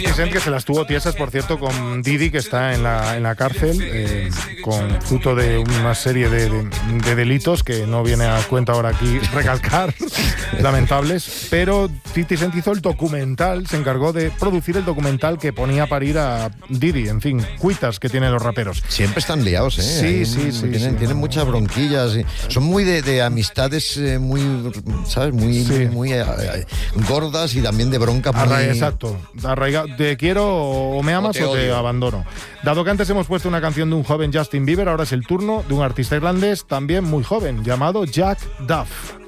Que se las tuvo tiesas, por cierto, con Didi, que está en la cárcel, con fruto de una serie de delitos que no viene a cuenta ahora aquí recalcar, lamentables. Pero 50 Cent hizo el documental, se encargó de producir el documental que ponía a parir a Didi. En fin, cuitas que tienen los raperos. Siempre están liados, ¿eh? Sí. Tienen muchas bronquillas. Son muy de amistades muy, ¿sabes? Muy gordas y también de bronca. Exacto. Te quiero o me amas o te abandono. Dado que antes hemos puesto una canción de un joven Justin Bieber, ahora es el turno de un artista irlandés también muy joven, llamado Jack Duff.